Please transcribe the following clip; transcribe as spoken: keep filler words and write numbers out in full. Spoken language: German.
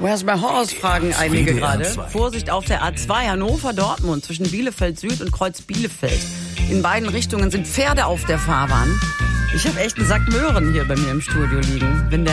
Where's my horse, fragen einige W D R gerade. zwei. Vorsicht auf der A zwei Hannover-Dortmund zwischen Bielefeld Süd und Kreuz Bielefeld. In beiden Richtungen sind Pferde auf der Fahrbahn. Ich habe echt einen Sack Möhren hier bei mir im Studio liegen. Wenn der